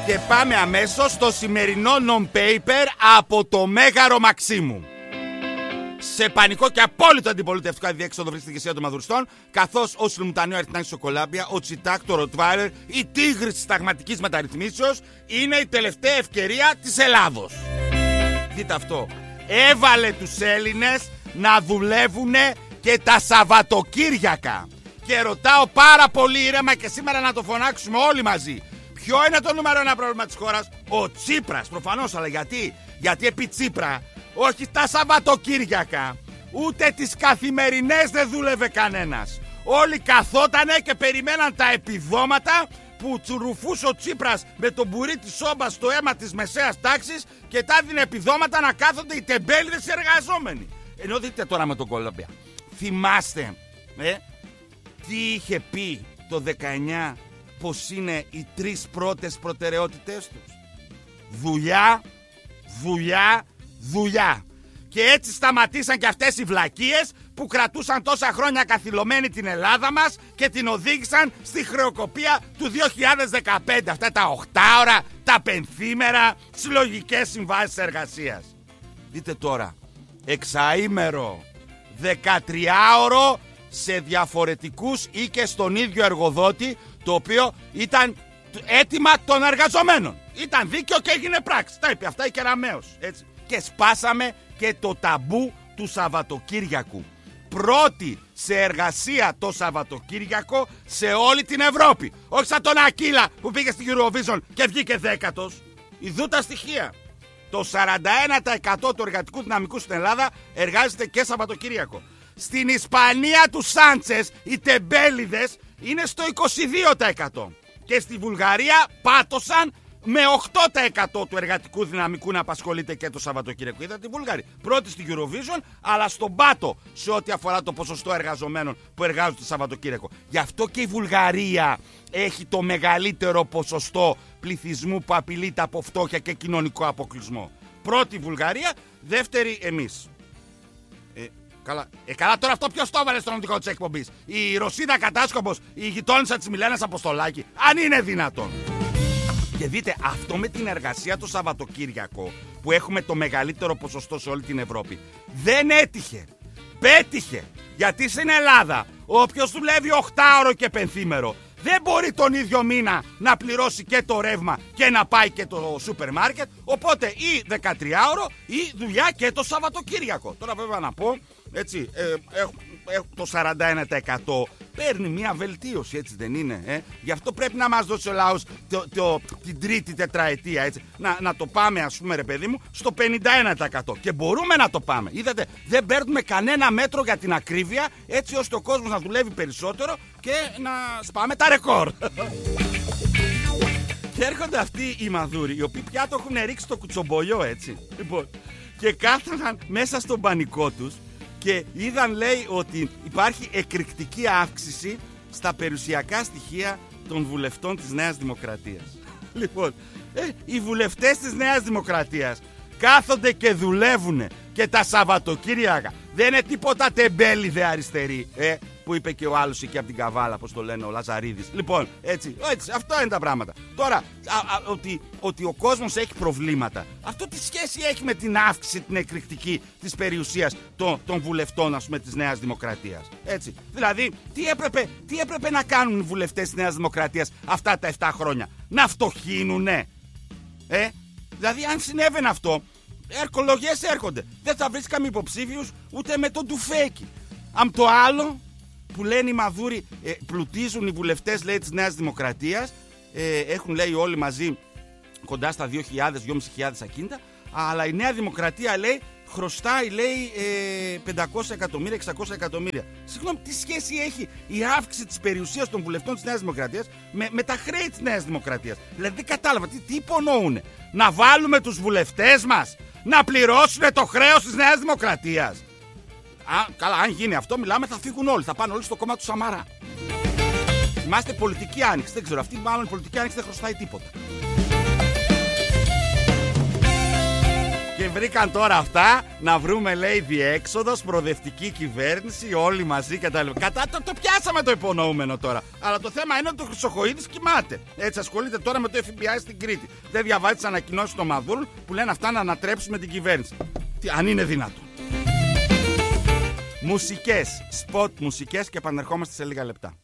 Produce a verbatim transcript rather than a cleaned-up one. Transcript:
Και πάμε αμέσως στο σημερινό non-paper από το Μέγαρο Μαξίμου. Σε πανικό και απόλυτο αντιπολιτευτικό αδιέξοδο βρίσκεται η ηγεσία των μαδουριστών, καθώς ο Σιλμουτανίου Αριτνάκης στο Κολάμπια, ο Τσιτάκ, το Ροτβάιλερ, η τίγρης της σταγματικής μεταρρυθμίσεως είναι η τελευταία ευκαιρία της Ελλάδος. Δείτε αυτό. Έβαλε τους Έλληνες να δουλεύουν και τα Σαββατοκύριακα. Και ρωτάω πάρα πολύ ήρεμα και σήμερα να το φωνάξουμε όλοι μαζί. Ποιο είναι το νούμερο ένα πρόβλημα της χώρας? Ο Τσίπρας, προφανώς, αλλά γιατί? Γιατί επί Τσίπρα, όχι τα Σαββατοκύριακα, ούτε τις καθημερινές δεν δούλευε κανένας. Όλοι καθότανε και περιμέναν τα επιδόματα που τσουρουφούσε ο Τσίπρας με το μπουρί της σόμπας στο αίμα της μεσαίας τάξης και τα δίνει επιδόματα να κάθονται οι τεμπέληδες εργαζόμενοι. Ενώ δείτε τώρα με τον Κολόμπια. Θυμάστε, ε, τι είχε πει το δεκαεννιά, πως είναι οι τρεις πρώτες προτεραιότητες τους? Δουλειά, δουλειά, δουλειά. Και έτσι σταματήσαν και αυτές οι βλακίες που κρατούσαν τόσα χρόνια καθυλωμένη την Ελλάδα μας και την οδήγησαν στη χρεοκοπία του δύο χιλιάδες δεκαπέντε. Αυτά τα οχτάωρα, τα πενθήμερα, συλλογικές συμβάσεις εργασίας. Δείτε τώρα, εξαήμερο, δεκατριάωρο σε διαφορετικούς ή και στον ίδιο εργοδότη, το οποίο ήταν αίτημα των εργαζομένων. Ήταν δίκαιο και έγινε πράξη. Τα είπε αυτά η Κεραμέως, έτσι. Και σπάσαμε και το ταμπού του Σαββατοκύριακου. Πρώτη σε εργασία το Σαββατοκύριακο σε όλη την Ευρώπη. Όχι σαν τον Ακύλα που πήγε στην Eurovision και βγήκε δέκατος. Ιδού τα στοιχεία. Το σαράντα ένα τοις εκατό του εργατικού δυναμικού στην Ελλάδα εργάζεται και Σαββατοκύριακο. Στην Ισπανία του Σάντσες οι τεμπέληδες είναι στο είκοσι δύο τοις εκατό. Και στη Βουλγαρία πάτωσαν με οκτώ τοις εκατό του εργατικού δυναμικού να απασχολείται και το Σαββατοκύριακο. Είδατε τη Βουλγαρία. Πρώτη στην Eurovision, αλλά στον πάτο σε ό,τι αφορά το ποσοστό εργαζομένων που εργάζονται το Σαββατοκύριακο. Γι' αυτό και η Βουλγαρία έχει το μεγαλύτερο ποσοστό πληθυσμού που απειλείται από φτώχεια και κοινωνικό αποκλεισμό. Πρώτη Βουλγαρία, δεύτερη εμείς. Ε, καλά. Ε, καλά, τώρα αυτό ποιος το έβαλε στον οδικό της εκπομπής? Η Ρωσίνα Κατάσκοπος, η γειτόνισσα της Μιλένας Αποστολάκη? Αν είναι δυνατόν. Και δείτε, αυτό με την εργασία το Σαββατοκύριακο, που έχουμε το μεγαλύτερο ποσοστό σε όλη την Ευρώπη, δεν έτυχε. Πέτυχε. Γιατί στην Ελλάδα, όποιος δουλεύει οχτάωρο και πενθήμερο, δεν μπορεί τον ίδιο μήνα να πληρώσει και το ρεύμα και να πάει και το σούπερ μάρκετ. Οπότε ή δεκατριάωρο ή δουλειά και το Σαββατοκύριακο. Τώρα βέβαια να πω, έτσι, ε, ε, ε, το σαράντα ένα τοις εκατό παίρνει μια βελτίωση, έτσι δεν είναι? Ε? Γι' αυτό πρέπει να μας δώσει ο λαός το, το, την τρίτη τετραετία, έτσι. Να, να το πάμε, ας πούμε, ρε παιδί μου, στο πενήντα ένα τοις εκατό. Και μπορούμε να το πάμε. Είδατε, δεν παίρνουμε κανένα μέτρο για την ακρίβεια, έτσι ώστε ο κόσμος να δουλεύει περισσότερο και να σπάμε τα ρεκόρ. Και έρχονται αυτοί οι μαδούροι, οι οποίοι πια το έχουν ρίξει το κουτσομπολιό, έτσι. Λοιπόν, και κάθονταν μέσα στον πανικό τους και είδαν, λέει, ότι υπάρχει εκρηκτική αύξηση στα περιουσιακά στοιχεία των βουλευτών της Νέας Δημοκρατίας. Λοιπόν, ε, οι βουλευτές της Νέας Δημοκρατίας κάθονται και δουλεύουν και τα Σαββατοκύριακα. Δεν είναι τίποτα τεμπέληδε αριστεροί, ε, που είπε και ο άλλος εκεί από την Καβάλα, πώς το λένε, ο Λαζαρίδης. Λοιπόν, έτσι, έτσι, αυτό είναι τα πράγματα. Τώρα, α, α, ότι, ότι ο κόσμος έχει προβλήματα, αυτό τι σχέση έχει με την αύξηση την εκρηκτική της περιουσίας των, των βουλευτών, ας πούμε, της Νέας Δημοκρατίας? Έτσι, δηλαδή, τι έπρεπε, τι έπρεπε να κάνουν οι βουλευτές της Νέας Δημοκρατίας αυτά τα επτά χρόνια? Να φτωχύνουνε? Ε, δηλαδή, αν συνέβαινε αυτό, ερκολογίες έρχονται. Δεν θα βρεις καμία υποψήφιους ούτε με τον Τουφέκη. Αν το άλλο που λένε οι μαδούροι, ε, πλουτίζουν οι βουλευτές, λέει, της Νέας Δημοκρατίας, ε, έχουν, λέει, όλοι μαζί κοντά στα δύο χιλιάδες με δυόμισι χιλιάδες ακίνητα, αλλά η Νέα Δημοκρατία, λέει, χρωστάει, λέει, ε, πεντακόσια εκατομμύρια, εξακόσια εκατομμύρια. Συγγνώμη, τι σχέση έχει η αύξηση της περιουσίας των βουλευτών της Νέας Δημοκρατίας με, με τα χρέη της Νέας Δημοκρατίας? Δηλαδή δεν κατάλαβα, τι, τι υπονοούνε? Να βάλουμε τους βουλευτές μας να πληρώσουν το χρέος της Νέας Δημοκρατίας? Α, καλά, αν γίνει αυτό, μιλάμε, θα φύγουν όλοι. Θα πάνε όλοι στο κόμμα του Σαμαρά. Είμαστε πολιτική άνοιξη. Δεν ξέρω, αυτή μάλλον η πολιτική άνοιξη δεν χρωστάει τίποτα. Και βρήκαν τώρα αυτά να βρούμε, λέει, διέξοδος, προοδευτική κυβέρνηση, όλοι μαζί κτλ. Κατά το, το πιάσαμε το υπονοούμενο τώρα. Αλλά το θέμα είναι ότι ο Χρυσοχοΐδης κοιμάται. Έτσι ασχολείται τώρα με το εφ μπι άι στην Κρήτη. Δεν διαβάζει τις ανακοινώσεις των Μαδούρ που λένε αυτά να ανατρέψουμε την κυβέρνηση. Τι, αν είναι δυνατόν. Μουσικές, σποτ μουσικές και επανερχόμαστε σε λίγα λεπτά.